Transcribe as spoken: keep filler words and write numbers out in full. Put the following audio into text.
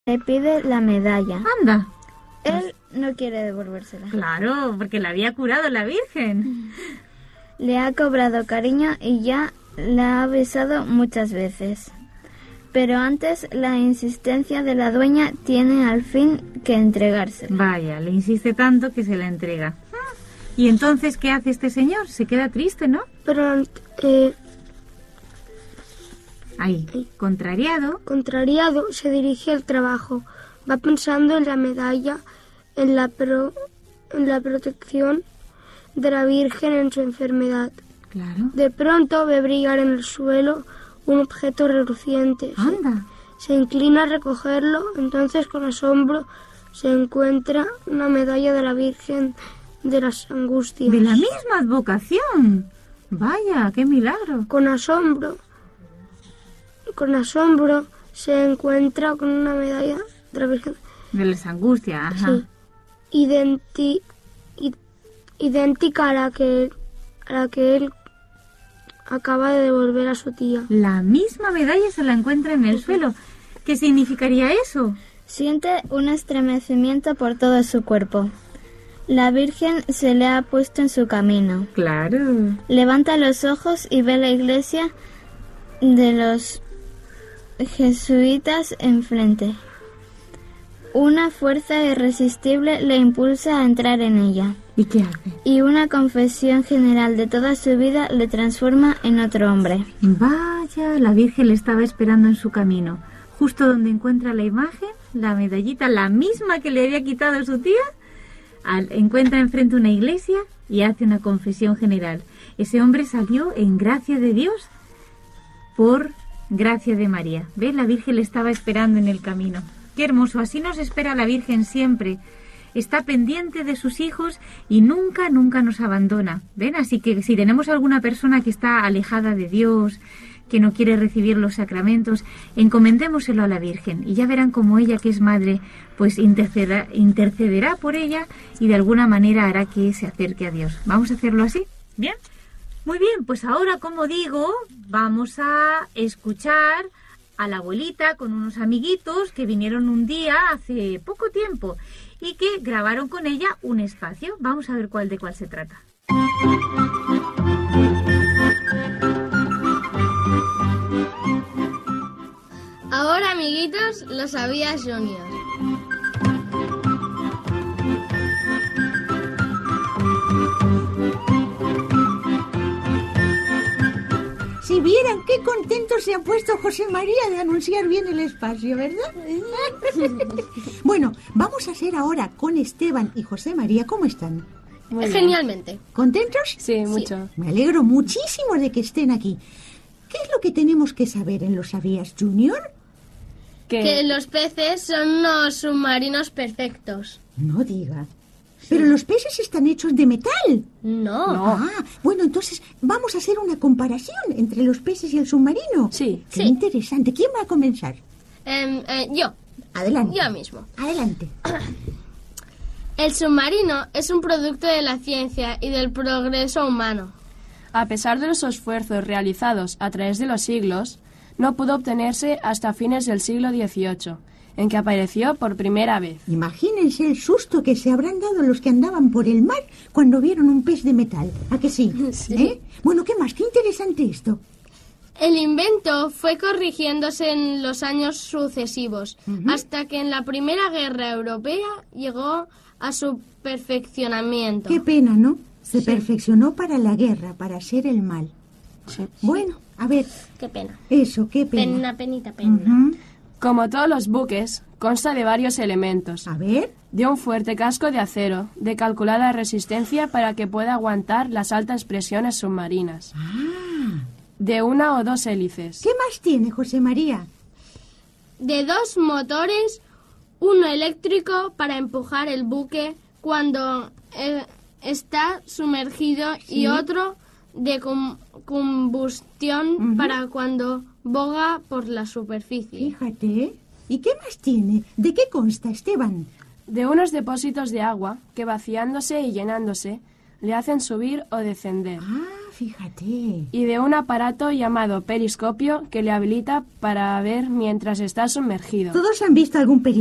le pide la medalla. Anda. Él no quiere devolvérsela. Claro, porque la había curado la Virgen. Le ha cobrado cariño y ya la ha besado muchas veces. Pero antes la insistencia de la dueña tiene al fin que entregársela. Vaya, le insiste tanto que se la entrega. ¿Y entonces qué hace este señor? Se queda triste, ¿no? Pero, eh, Ahí, contrariado. contrariado, se dirige al trabajo. Va pensando en la medalla, en la, pro, en la protección de la Virgen en su enfermedad. Claro. De pronto ve brillar en el suelo un objeto reluciente. Anda. Se, se inclina a recogerlo, entonces con asombro se encuentra una medalla de la Virgen de las Angustias. De la misma advocación. Vaya, qué milagro. Con asombro, con asombro se encuentra con una medalla de la Virgen. De las Angustias, ajá. Sí. Identi, id, idéntica a la que a la que él acaba de devolver a su tía. La misma medalla se la encuentra en el suelo. ¿Qué significaría eso? Siente un estremecimiento por todo su cuerpo. La Virgen se le ha puesto en su camino. Claro. Levanta los ojos y ve la iglesia de los jesuitas enfrente. Una fuerza irresistible le impulsa a entrar en ella. ¿Y qué hace? Y una confesión general de toda su vida le transforma en otro hombre. Vaya, la Virgen le estaba esperando en su camino. Justo donde encuentra la imagen, la medallita, la misma que le había quitado su tía, al, encuentra enfrente una iglesia y hace una confesión general. Ese hombre salió en gracia de Dios por gracia de María. ¿Ves? La Virgen le estaba esperando en el camino. Qué hermoso, así nos espera la Virgen siempre. Está pendiente de sus hijos y nunca, nunca nos abandona. ¿Ven? Así que si tenemos alguna persona que está alejada de Dios, que no quiere recibir los sacramentos, encomendémoselo a la Virgen. Y ya verán cómo ella, que es madre, pues intercederá, intercederá por ella y de alguna manera hará que se acerque a Dios. ¿Vamos a hacerlo así? ¿Bien? Muy bien, pues ahora, como digo, vamos a escuchar a la abuelita con unos amiguitos que vinieron un día hace poco tiempo y que grabaron con ella un espacio. Vamos a ver cuál de cuál se trata. Ahora, amiguitos, lo sabía Junior. Si vieran qué contento se ha puesto José María de anunciar bien el espacio, ¿verdad? Bueno, vamos a hacer ahora con Esteban y José María. ¿Cómo están? Muy Genialmente. Bien. ¿Contentos? Sí, mucho. Sí. Me alegro muchísimo de que estén aquí. ¿Qué es lo que tenemos que saber en Lo Sabías, Junior? Que, que los peces son unos submarinos perfectos. No diga. Pero los peces están hechos de metal. No. no. Ah, bueno, entonces vamos a hacer una comparación entre los peces y el submarino. Sí. Qué sí. interesante. ¿Quién va a comenzar? Eh, eh, yo. Adelante. Yo mismo. Adelante. El submarino es un producto de la ciencia y del progreso humano. A pesar de los esfuerzos realizados a través de los siglos, no pudo obtenerse hasta fines del siglo dieciocho, en que apareció por primera vez. Imagínense el susto que se habrán dado los que andaban por el mar cuando vieron un pez de metal. ¿A que sí? Sí. ¿Eh? Bueno, ¿qué más? Qué interesante esto. El invento fue corrigiéndose en los años sucesivos, uh-huh. hasta que en la Primera Guerra Europea llegó a su perfeccionamiento. Qué pena, ¿no? Se sí. perfeccionó para la guerra, para hacer el mal. Sí. Bueno, a ver. Qué pena. Eso, qué pena. Pena, penita, pena. Uh-huh. Como todos los buques, consta de varios elementos. A ver. De un fuerte casco de acero, de calculada resistencia para que pueda aguantar las altas presiones submarinas. Ah. De una o dos hélices. ¿Qué más tiene, José María? De dos motores, uno eléctrico para empujar el buque cuando eh, está sumergido ¿sí? y otro de com- combustión uh-huh. para cuando boga por la superficie. Fíjate. ¿Y qué más tiene? ¿De qué consta, Esteban? De unos depósitos de agua que vaciándose y llenándose le hacen subir o descender. Ah, fíjate. Y de un aparato llamado periscopio que le habilita para ver mientras está sumergido. Todos han visto algún